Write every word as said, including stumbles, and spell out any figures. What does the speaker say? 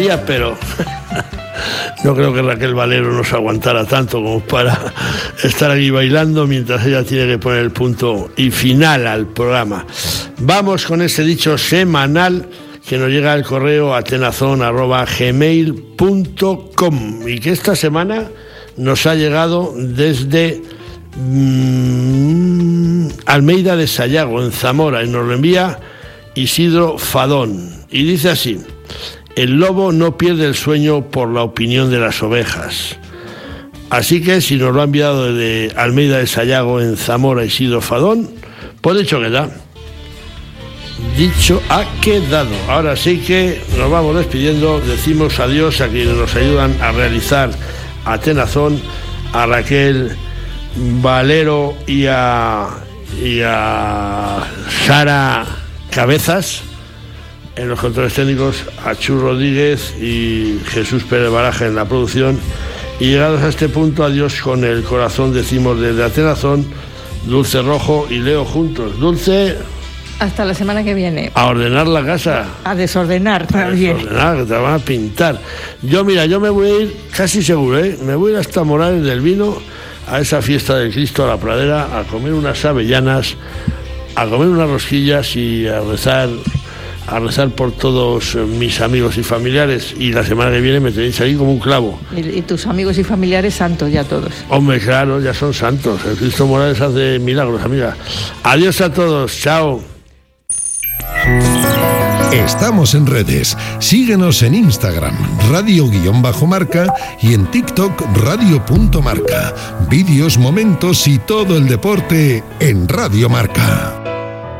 gustaría, pero no creo que Raquel Valero nos aguantara tanto como para estar aquí bailando mientras ella tiene que poner el punto y final al programa. Vamos con ese dicho semanal que nos llega al correo atenazón arroba gmail punto com y que esta semana nos ha llegado desde mmm, Almeida de Sayago, en Zamora, y nos lo envía Isidro Fadón. Y dice así: el lobo no pierde el sueño por la opinión de las ovejas. Así que si nos lo ha enviado desde Almeida de Sayago, en Zamora, Isidro Fadón, pues dicho queda. Dicho ha quedado. Ahora sí que nos vamos despidiendo. Decimos adiós a quienes nos ayudan a realizar Atenazón, a Raquel Valero y a, y a Sara Cabezas en los controles técnicos, a Chus Rodríguez y Jesús Pérez Baraja en la producción. Y llegados a este punto, adiós con el corazón, decimos desde Atenazón, Dulce Rojo y Leo juntos. Dulce, hasta la semana que viene. A ordenar la casa. A desordenar también. A desordenar, que te la van a pintar. Yo, mira, yo me voy a ir casi seguro, ¿eh? Me voy a ir hasta Morales del Vino, a esa fiesta del Cristo, a la Pradera, a comer unas avellanas, a comer unas rosquillas y a rezar, a rezar por todos mis amigos y familiares. Y la semana que viene me tenéis ahí como un clavo. Y, y tus amigos y familiares santos ya todos. Hombre, claro, ya son santos. El Cristo Morales hace milagros, amiga. Adiós a todos, chao. Estamos en redes. Síguenos en Instagram, radio-marca, y en TikTok, radio.marca. Vídeos, momentos y todo el deporte en Radio Marca.